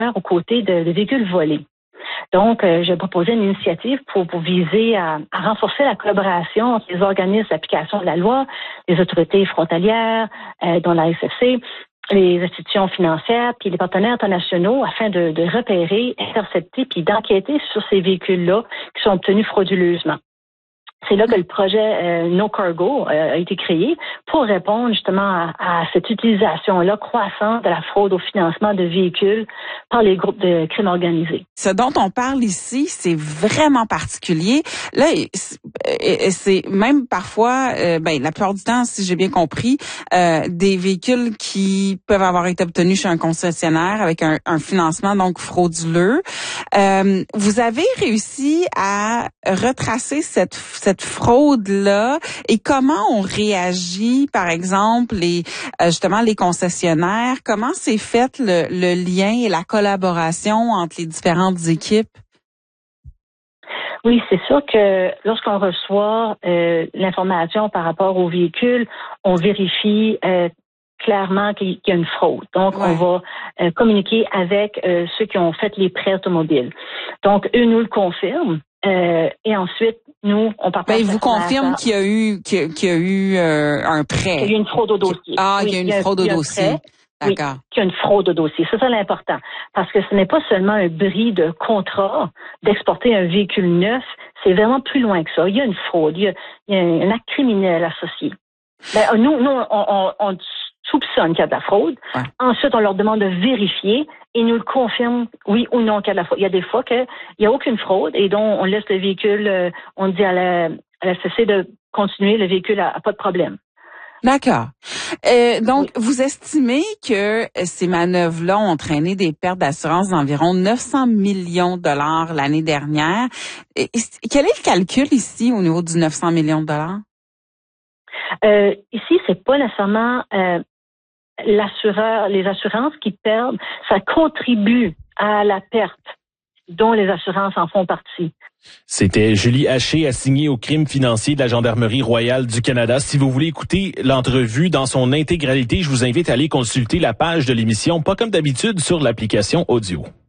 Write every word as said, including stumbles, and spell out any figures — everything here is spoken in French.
aux côtés de, de véhicules volés. Donc, euh, j'ai proposé une initiative pour, pour viser à, à renforcer la collaboration entre les organismes d'application de la loi, les autorités frontalières, euh, dont la S F C, les institutions financières, puis les partenaires internationaux, afin de, de repérer, intercepter, puis d'enquêter sur ces véhicules-là qui sont obtenus frauduleusement. C'est là que le projet euh, No Cargo euh, a été créé pour répondre justement à, à cette utilisation-là croissante de la fraude au financement de véhicules par les groupes de crime organisé. Ce dont on parle ici, c'est vraiment particulier. Là, c'est même parfois, euh, ben la plupart du temps, si j'ai bien compris, euh, des véhicules qui peuvent avoir été obtenus chez un concessionnaire avec un, un financement donc frauduleux. Euh, vous avez réussi à retracer cette, cette cette fraude-là et comment on réagit, par exemple, les justement les concessionnaires, comment s'est fait le, le lien et la collaboration entre les différentes équipes? Oui, c'est sûr que lorsqu'on reçoit euh, l'information par rapport au véhicule, on vérifie euh, clairement qu'il y a une fraude. Donc, ouais. on va euh, communiquer avec euh, ceux qui ont fait les prêts automobiles. Donc, eux nous le confirment. Euh, et ensuite, nous, on partage. Ben, ils vous confirment qu'il y a eu, qu'il y a, qu'il y a eu euh, un prêt. Qu'il y a eu une fraude au dossier. Ah, oui, il y a une fraude au dossier. D'accord. Oui, qu'il y a une fraude au dossier. C'est ça l'important. Parce que ce n'est pas seulement un bris de contrat d'exporter un véhicule neuf. C'est vraiment plus loin que ça. Il y a une fraude. Il y a, il y a un acte criminel associé. Ben, nous, nous, on, on, on soupçonne qu'il y a de la fraude. Ouais. Ensuite, on leur demande de vérifier et nous le confirment, oui ou non, qu'il y a de la fraude. Il y a des fois qu'il n'y a aucune fraude et donc on laisse le véhicule, euh, on dit à la, à la S C C de continuer, le véhicule n'a pas de problème. D'accord. Euh, donc, oui. Vous estimez que ces manœuvres-là ont entraîné des pertes d'assurance d'environ neuf cents millions de dollars l'année dernière. Et, quel est le calcul ici au niveau du neuf cents millions de dollars? Euh, ici, c'est pas nécessairement euh, l'assureur, les assurances qui perdent, ça contribue à la perte dont les assurances en font partie. C'était Julie Haché, assignée au crime financier de la Gendarmerie royale du Canada. Si vous voulez écouter l'entrevue dans son intégralité, je vous invite à aller consulter la page de l'émission, pas comme d'habitude, sur l'application audio.